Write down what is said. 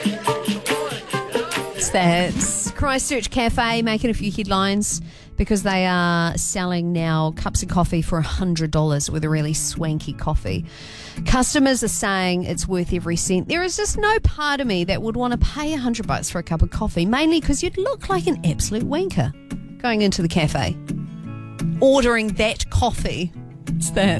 It's that Christchurch Cafe making a few headlines because they are selling now cups of coffee for $100 with a really swanky coffee. Customers are saying it's worth every cent. There is just no part of me that would want to pay $100 for a cup of coffee, mainly because you'd look like an absolute wanker going into the cafe, ordering that coffee. It's that.